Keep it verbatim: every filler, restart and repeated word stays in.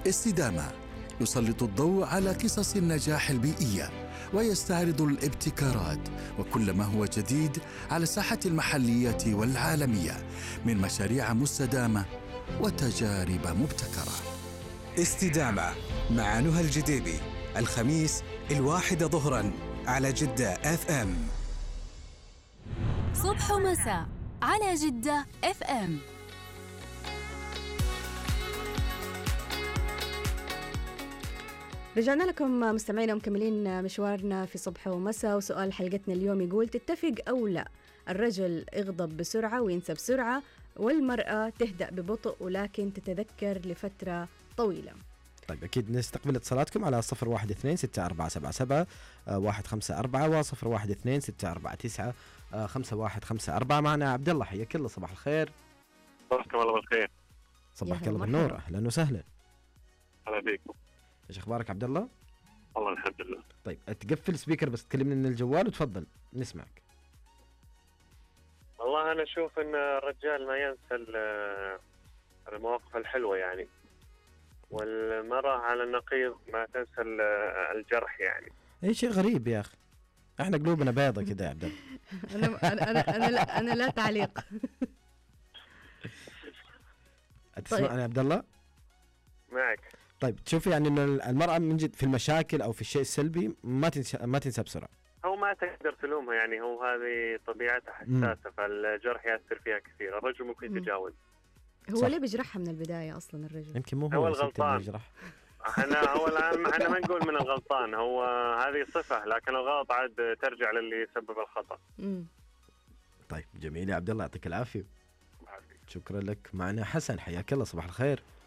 استدامة يسلط الضوء على قصص النجاح البيئية ويستعرض الابتكارات وكل ما هو جديد على الساحة المحلية والعالمية من مشاريع مستدامة وتجارب مبتكرة. استدامة مع نهى الجديبي، الخميس الواحدة ظهراً على جدة اف ام. صبح ومساء على جدة اف ام. رجعنا لكم مستمعينا ومكملين مشوارنا في صبح ومساء، وسؤال حلقتنا اليوم يقول: تتفق أو لا الرجل يغضب بسرعة وينسى بسرعة، والمرأة تهدأ ببطء ولكن تتذكر لفترة طويلة؟ طيب أكيد نستقبل اتصالاتكم على صفر واحد اثنين ستة أربعة سبعة سبعة واحد خمسة أربعة وصفر واحد اثنين ستة أربعة تسعة خمسة واحد خمسة أربعة. معنا عبد الله، حياك الله، صباح الخير. صباحكم الله بالخير. صباحك الله بالنور، أهلا وسهلا. هلا بيكم. ايش اخبارك عبد الله؟ والله الحمد لله. طيب تقفل سبيكر بس تكلمني من الجوال وتفضل نسمعك. والله انا اشوف ان الرجال ما ينسى المواقف الحلوه يعني، والمراه على النقيض ما تنسى الجرح يعني. اي شيء غريب يا اخي، احنا قلوبنا بيضة كده يا عبد الله. انا انا انا لا انا لا تعليق. تسمعني يا عبد الله؟ معك. طيب تشوفي يعني ان المرأة من جد في المشاكل او في الشيء السلبي ما تنسى ما تنسى بسرعة. هو ما تقدر تلومها يعني، هو هذه طبيعتها حساسة، فالجرح يأثر فيها كثير. الرجل ممكن يتجاوز. هو صح. ليه بيجرحها من البداية اصلا الرجل؟ يمكن مو هو, هو الغلطان. يجرح. احنا هو الان احنا ما نقول من الغلطان، هو هذه صفة، لكن الغلط عاد ترجع للي سبب الخطأ. امم طيب جميل يا عبد الله، يعطيك العافية. شكرا لك. معنا حسن، حياك الله، صباح الخير.